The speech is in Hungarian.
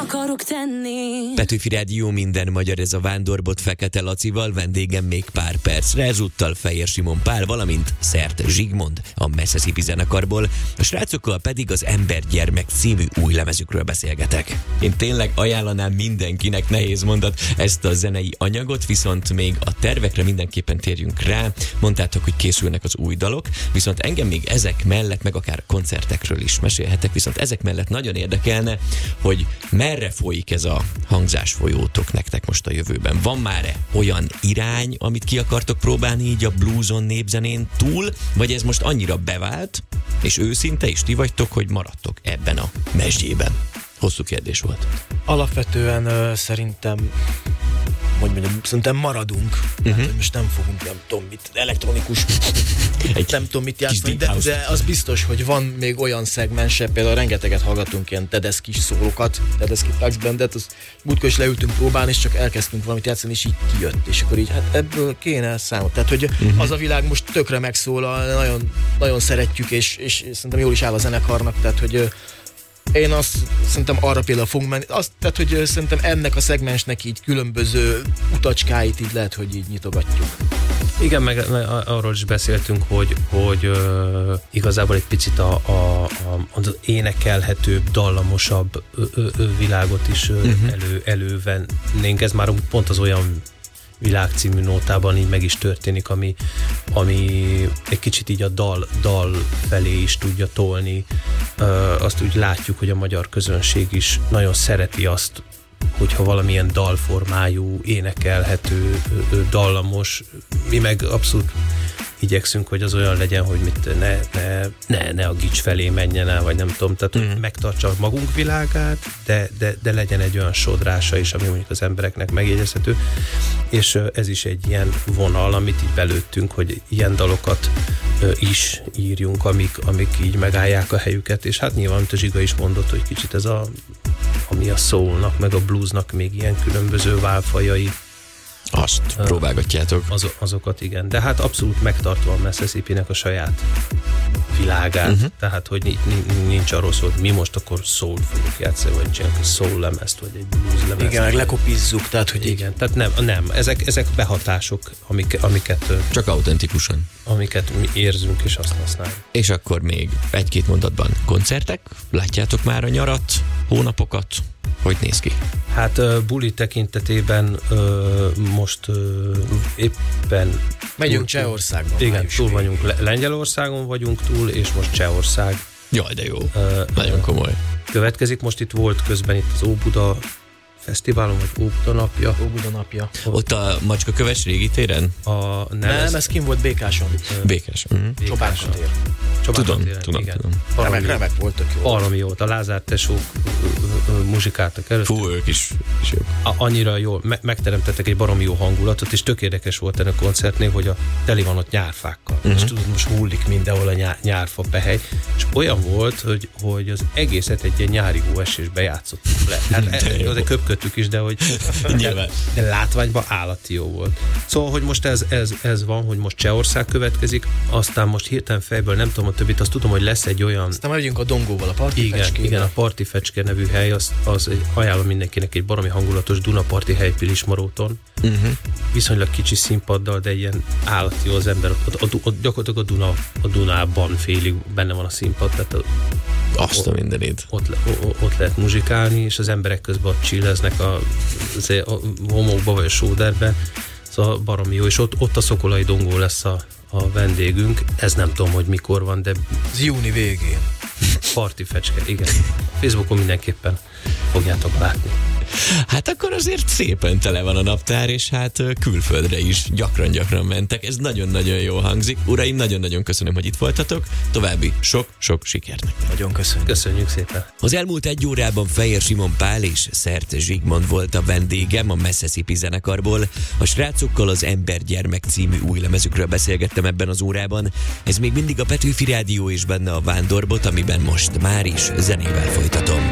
akarok tenni. Petőfi Rádió, minden magyar, ez a Vándorbot Fekete Lacival, vendégem még pár percre, ezúttal Fejér Simon Pál, valamint Szert Zsigmond a Mississippi zenekarból, a srácokkal pedig az Embergyermek című új lemezükről beszélgetek. Én tényleg ajánlanám mindenkinek, nehéz mondat, ezt a zenei anyagot, viszont még a tervekre mindenképpen térjünk rá. Mondtátok, hogy készülnek az új dalok, viszont engem még ezek mellett, meg akár koncertekről is mesélhetek, viszont ezek mellett nagyon érdekelne, hogy merre folyik ez a hangzásfolyótok nektek most a jövőben. Van már olyan irány, amit ki akartok próbálni így a blueson, népzenén túl, vagy ez most annyira bevált, és őszinte is ti vagytok, hogy maradtok ebben a mesdjében? Hosszú kérdés volt. Alapvetően szerintem maradunk. Hát, most nem fogunk, nem tudom mit, elektronikus, nem tudom mit játszani, de az biztos, hogy van még olyan szegmense, például rengeteget hallgatunk ilyen Tedeschi szólókat, Tedeschi Flax Bandet, az múltkor is leültünk próbálni, és csak elkezdtünk valamit játszani, és így kijött, és akkor így, hát ebből kéne számot. Tehát, hogy az a világ most tökre megszólal, nagyon, nagyon szeretjük, és szerintem jól is áll a zenekarnak, tehát, hogy én azt szerintem arra például fogunk menni, tehát, hogy szerintem ennek a szegmensnek így különböző utacskáit így lehet, hogy így nyitogatjuk. Igen, meg arról is beszéltünk, hogy igazából egy picit az énekelhetőbb, dallamosabb világot is elővennénk. Ez már pont az olyan Világ című nótában így meg is történik, ami egy kicsit így a dal felé is tudja tolni. Azt úgy látjuk, hogy a magyar közönség is nagyon szereti azt, hogyha valamilyen dalformájú, énekelhető, dallamos, mi meg abszolút igyekszünk, hogy az olyan legyen, hogy ne a gics felé menjen el, vagy nem tudom, tehát megtartsa a magunk világát, de legyen egy olyan sodrása is, ami mondjuk az embereknek megjegyezhető, és ez is egy ilyen vonal, amit így belőttünk, hogy ilyen dalokat is írjunk, amik így megállják a helyüket, és hát nyilván, amit a Zsiga is mondott, hogy kicsit ez ami a soulnak, meg a bluesnak még ilyen különböző válfajai, azt próbálgatjátok. Azokat igen, de hát abszolút megtartva a Mississippi-nek a saját világát, tehát hogy nincs arról szó, hogy mi most akkor soul fogunk játszani, vagy csinálunk egy soul lemezt, vagy egy blues lemezt. Igen, meg lekopizzuk, tehát hogy igen, tehát nem, ezek behatások, amiket csak autentikusan. Amiket mi érzünk és azt használjuk. És akkor még egy-két mondatban koncertek, látjátok már a nyarat, hónapokat? Hogy néz ki? Hát buli tekintetében most éppen... Megyünk Csehországban. Igen, túl vagyunk. Lengyelországon vagyunk túl, és most Csehország. Jaj, de jó. Nagyon komoly. Következik, most itt volt közben itt az Óbuda Fesztiválon, vagy Óbuda napja. Ott a Macskaköves régi téren? Nem, ez kim volt Békáson. Békáson. Csobánka tér. Tudom. Remek volt, tök jó. Valami jó. A Lázár tesók muzsikáltak előtt. Fú, ők is jók. Annyira jól megteremtettek egy baromi jó hangulatot, és tök érdekes volt ennek a koncertnél, hogy teli van ott nyárfákkal. És tudod, most hullik mindenhol a nyárfa pehely. És olyan volt, hogy az egészet egy ilyen nyári hóesésbe játszottuk le. Hát azért köpködtük is, de hogy de látványban állati jó volt. Szóval, hogy most ez van, hogy most Csehország következik, aztán most hirtelen fejből nem tudom a többit, azt tudom, hogy lesz egy olyan... Aztán megyünk a Dongóval, a Parti Fecske. Igen, a Parti Fecske nevű hely, az ajánlom mindenkinek, egy baromi hangulatos Dunaparti hely Pilismaróton. Viszonylag kicsi színpaddal, de ilyen állati jó az ember. Ott gyakorlatilag a Dunában félig benne van a színpad, tehát azt a mindenit. Ott lehet muzsikálni, és az emberek közben ott chilleznek a homokba vagy a sóderben. Szóval baromi jó, és ott a Szokolai Dongó lesz a vendégünk. Ez nem tudom, hogy mikor van, de... Ez júni végén. Parti Fecske, igen. Facebookon mindenképpen fogjátok látni. Hát akkor azért szépen tele van a naptár, és hát külföldre is gyakran mentek. Ez nagyon-nagyon jól hangzik. Uraim, nagyon-nagyon köszönöm, hogy itt voltatok. További sok sikert nektek. Nagyon köszönjük. Köszönjük szépen. Az elmúlt egy órában Fejér Simon Pál és Szert Zsigmond volt a vendégem a Mississippi zenekarból. A srácokkal az Embergyermek című új lemezükről beszélgettem ebben az órában. Ez még mindig a Petőfi Rádió, és benne a Vándorbot, amiben most már is zenével folytatom.